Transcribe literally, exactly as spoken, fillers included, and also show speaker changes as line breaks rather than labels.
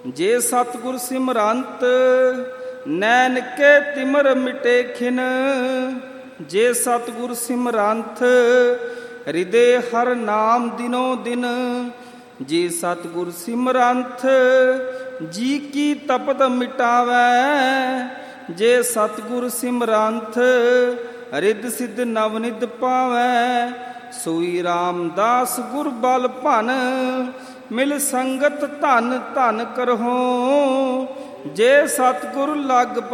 ਜੇ ਸਤਿਗੁਰ ਸਿਮਰੰਤ ਨੈਣ ਕੇ ਤਿਮਰ ਮਿਟੇ ਖਿਨ। ਜੇ ਸਤਿਗੁਰ ਸਿਮਰੰਤ ਹਿਰਦੇ ਹਰ ਨਾਮ ਦਿਨੋ ਦਿਨ। ਜੇ ਸਤਿਗੁਰ ਸਿਮਰੰਤ ਜੀ ਕੀ ਤਪਤ ਮਿਟਾਵੈ। ਜੇ ਸਤਿਗੁਰ ਸਿਮਰੰਤ ਰਿੱਧ ਸਿੱਧ ਨਵ ਨਿਧ ਪਾਵੈ। ਸੋਈ ਰਾਮਦਾਸ ਗੁਰ ਬਲ ਭਨ ਮਿਲ ਸੰਗਤ ਧਨ ਧਨ ਕਰਹੁ। ਜੇ ਸਤਿਗੁਰ ਲਗ